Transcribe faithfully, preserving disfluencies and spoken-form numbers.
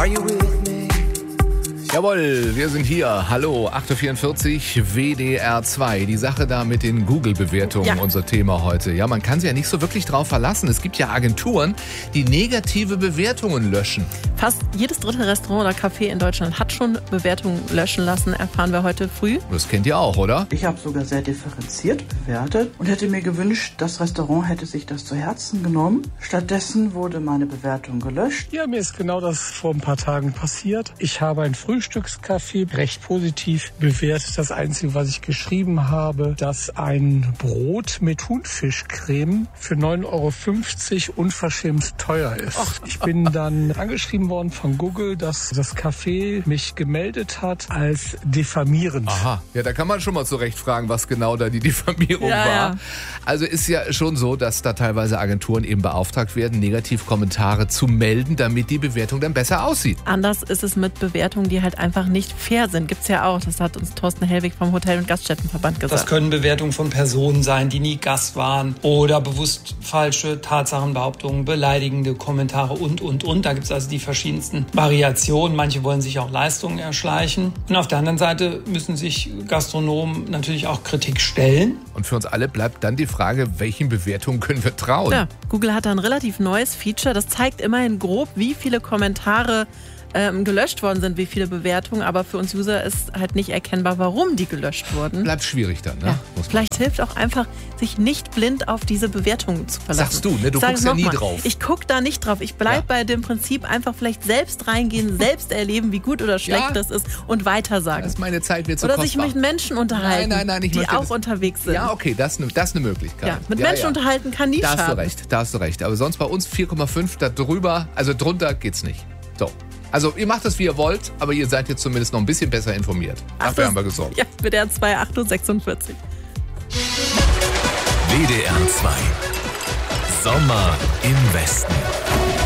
you with me? Jawohl, wir sind hier. Hallo, acht Uhr vierundvierzig, W D R zwei. Die Sache da mit den Google-Bewertungen, Ja. unser Thema heute. Ja, man kann sich ja nicht so wirklich drauf verlassen. Es gibt ja Agenturen, die negative Bewertungen löschen. Fast jedes dritte Restaurant oder Café in Deutschland hat schon Bewertungen löschen lassen, erfahren wir heute früh. Das kennt ihr auch, oder? Ich habe sogar sehr differenziert bewertet und hätte mir gewünscht, das Restaurant hätte sich das zu Herzen genommen. Stattdessen wurde meine Bewertung gelöscht. Ja, mir ist genau das vor ein paar Tagen passiert. Ich habe ein Frühstückscafé recht positiv bewertet. Das Einzige, was ich geschrieben habe, dass ein Brot mit Thunfischcreme für neun Euro fünfzig unverschämt teuer ist. Ich bin dann angeschrieben worden von Google, dass das Café mich gemeldet hat als diffamierend. Aha, ja, da kann man schon mal zurecht fragen, was genau da die Diffamierung Ja, war. ja. Also ist ja schon so, dass da teilweise Agenturen eben beauftragt werden, Negativkommentare zu melden, damit die Bewertung dann besser aussieht. Anders ist es mit Bewertungen, die halt einfach nicht fair sind. Gibt's ja auch. Das hat uns Thorsten Hellwig vom Hotel- und Gaststättenverband gesagt. Das können Bewertungen von Personen sein, die nie Gast waren oder bewusst falsche Tatsachenbehauptungen, beleidigende Kommentare und, und, und. Da gibt es also die verschiedensten Variationen. Manche wollen sich auch Leistungen erschleichen. Und auf der anderen Seite müssen sich Gastronomen natürlich auch Kritik stellen. Und für uns alle bleibt dann die Frage, welchen Bewertungen können wir trauen? Ja, Google hat da ein relativ neues Feature. Das zeigt immerhin grob, wie viele Kommentare ähm, gelöscht worden sind, wie viele Bewertungen. Aber für uns User ist halt nicht erkennbar, warum die gelöscht wurden. Bleibt schwierig dann, ne? Ja. Muss man- Vielleicht hilft auch einfach, sich nicht blind auf diese Bewertungen zu verlassen. Sagst du, ne? Du Ich sag guckst es ja noch nie mal. drauf. Ich guck da nicht drauf. Ich bleib Ja. bei dem Prinzip einfach vielleicht selbst reingehen, selbst erleben, wie gut oder schlecht Ja. das ist und weitersagen. Das ist meine Zeit, wird so Oder kostbar. sich mit Menschen unterhalten, Nein, nein, nein, ich die möchte auch das- unterwegs sind. Ja, okay, das ist eine das ist eine Möglichkeit. Ja, mit Ja, Menschen ja. unterhalten kann nie Da hast du schaden. recht, da hast du recht. Aber sonst bei uns vier Komma fünf, da drüber, also drunter geht's nicht. So. Also ihr macht es, wie ihr wollt, aber ihr seid jetzt zumindest noch ein bisschen besser informiert. Dafür haben wir gesorgt. Ja, W D R zwei, acht Uhr sechsundvierzig. W D R zwei. Sommer im Westen.